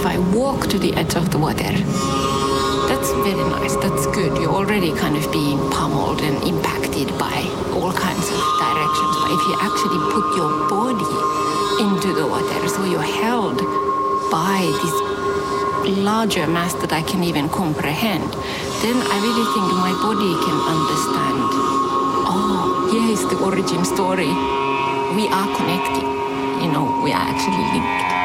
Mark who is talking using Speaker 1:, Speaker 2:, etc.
Speaker 1: if I walk to the edge of the water, that's very nice. That's good. You're already kind of being pummeled and impacted by all kinds of directions. But if you actually put your body into the water, so you're held by this larger mass that I can even comprehend, then I really think my body can understand, oh, here is the origin story. We are connected. We are actually linked.